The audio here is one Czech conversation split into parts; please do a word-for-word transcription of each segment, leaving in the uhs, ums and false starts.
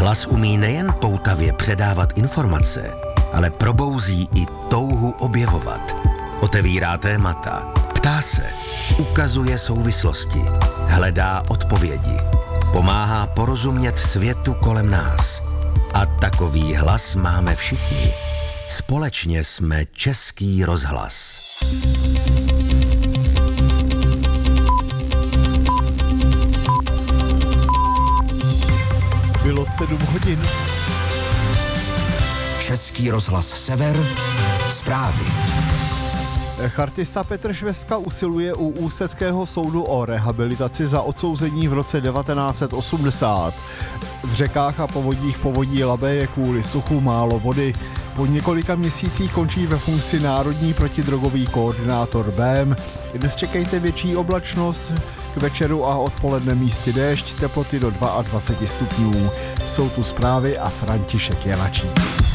Hlas umí nejen poutavě předávat informace, ale probouzí i touhu objevovat. Otevírá témata, ptá se, ukazuje souvislosti, hledá odpovědi, pomáhá porozumět světu kolem nás. A takový hlas máme všichni. Společně jsme Český rozhlas. Bylo sedm hodin. Český rozhlas Sever, zprávy. Chartista Petr Švestka usiluje u Ústeckého soudu o rehabilitaci za odsouzení v roce devatenáct set osmdesát. V řekách a povodích povodí Labe je kvůli suchu málo vody. Po několika měsících končí ve funkci národní protidrogový koordinátor bé é em. Dnes čekejte větší oblačnost, k večeru a odpoledne místy déšť, teploty do dvacet dva stupňů. Jsou tu zprávy a František Janačík.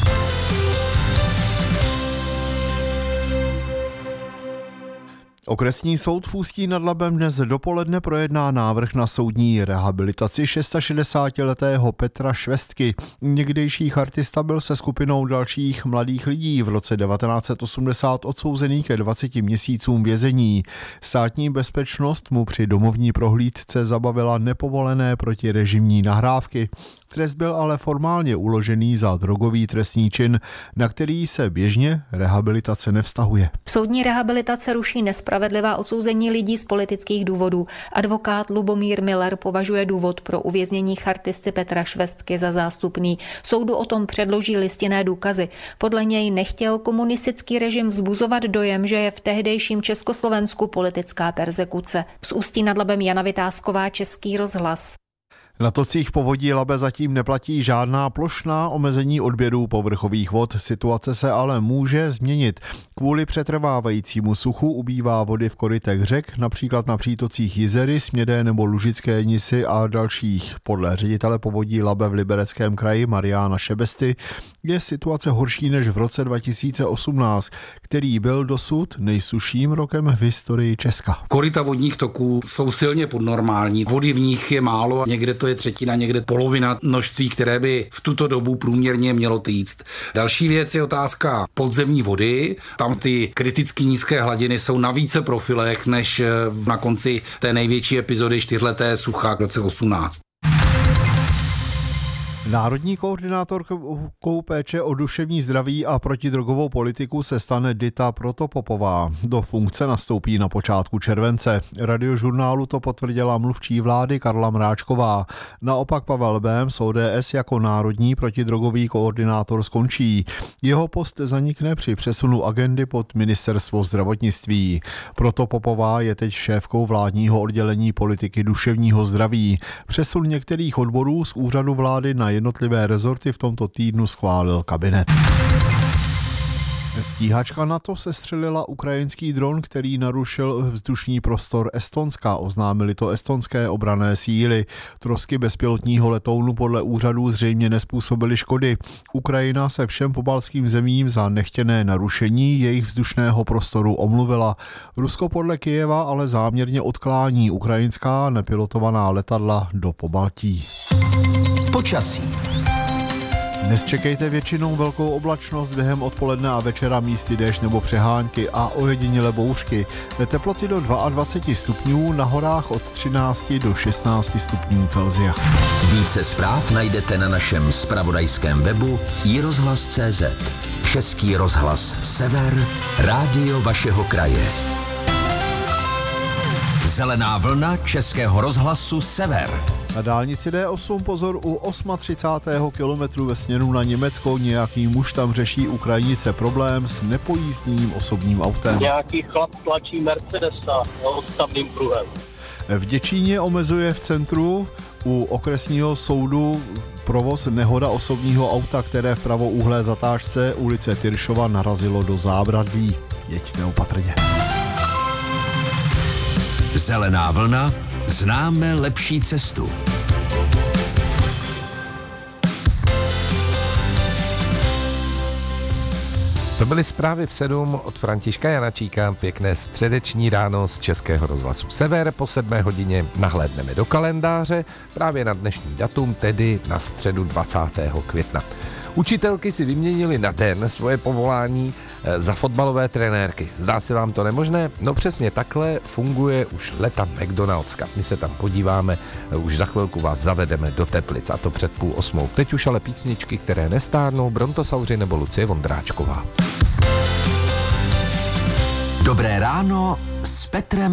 Okresní soud v Ústí nad Labem dnes dopoledne projedná návrh na soudní rehabilitaci šedesátišestiletého Petra Švestky. Někdejší chartista byl se skupinou dalších mladých lidí v roce devatenáct set osmdesát odsouzený ke dvaceti měsícům vězení. Státní bezpečnost mu při domovní prohlídce zabavila nepovolené protirežimní nahrávky. Trest byl ale formálně uložený za drogový trestný čin, na který se běžně rehabilitace nevztahuje. Soudní rehabilitace ruší nespravedlivá odsouzení lidí z politických důvodů. Advokát Lubomír Miller považuje důvod pro uvěznění chartisty Petra Švestky za zástupný. Soudu o tom předloží listinné důkazy. Podle něj nechtěl komunistický režim vzbuzovat dojem, že je v tehdejším Československu politická perzekuce. Z Ústí nad Labem Jana Vytázková, Český rozhlas. Na tocích povodí Labe zatím neplatí žádná plošná omezení odběrů povrchových vod. Situace se ale může změnit. Kvůli přetrvávajícímu suchu ubývá vody v korytech řek, například na přítocích Jizery, Smědé nebo Lužické Nisy a dalších. Podle ředitele povodí Labe v Libereckém kraji Mariána Šebesty je situace horší než v roce dva tisíce osmnáct, který byl dosud nejsušším rokem v historii Česka. Koryta vodních toků jsou silně podnormální. Vody v nich je málo, někde to je třetina, někde polovina množství, které by v tuto dobu průměrně mělo týct. Další věc je otázka podzemní vody. Tam ty kriticky nízké hladiny jsou na více profilech než na konci té největší epizody čtyřleté sucha v roce osmnáct. Národní koordinátorkou péče o duševní zdraví a protidrogovou politiku se stane Dita Protopopová. Do funkce nastoupí na počátku července. Radiožurnálu to potvrdila mluvčí vlády Karla Mráčková. Naopak Pavel Bém z ó dé es jako národní protidrogový koordinátor skončí. Jeho post zanikne při přesunu agendy pod ministerstvo zdravotnictví. Protopopová je teď šéfkou vládního oddělení politiky duševního zdraví. Přesun některých odborů z úřadu vlády na jednotlivé rezorty v tomto týdnu schválil kabinet. Stíhačka NATO sestřelila ukrajinský dron, který narušil vzdušný prostor Estonska, oznámili to estonské obranné síly. Trosky bezpilotního letounu podle úřadů zřejmě nezpůsobily škody. Ukrajina se všem pobaltským zemím za nechtěné narušení jejich vzdušného prostoru omluvila. Rusko podle Kyjeva ale záměrně odklání ukrajinská nepilotovaná letadla do Pobaltí. Počasí. Dnes čekejte většinou velkou oblačnost, během odpoledne a večera místy déšť nebo přehánky a ojedinělé bouřky. Teploty do dvacet dva stupňů, na horách od třináct do šestnáct stupňů Celsia. Více zpráv najdete na našem zpravodajském webu i rozhlas tečka cé zet. Český rozhlas Sever, rádio vašeho kraje. Zelená vlna Českého rozhlasu Sever. Na dálnici dé osm pozor u třicátého osmého kilometru ve směru na Německo. Nějaký muž tam řeší u krajnice problém s nepojízdným osobním autem. Nějaký chlap tlačí Mercedesa odstavným pruhem. V Děčíně omezuje v centru u okresního soudu provoz nehoda osobního auta, které v pravouhlé zatáčce ulice Tyršova narazilo do zábradlí. Jeďte opatrně. Zelená vlna, známe lepší cestu. To byly zprávy v sedm od Františka Janačíka. Pěkné středeční ráno z Českého rozhlasu Sever. Po sedmé hodině nahlédneme do kalendáře právě na dnešní datum, tedy na středu dvacátého května. Učitelky si vyměnili na den svoje povolání za fotbalové trenérky. Zdá se vám to nemožné? No přesně takhle funguje už leta McDonaldska. My se tam podíváme, už za chvilku vás zavedeme do Teplic, a to před půl osmou. Teď už ale písničky, které nestárnou, Brontosauři nebo Lucie Vondráčková. Dobré ráno s Petrem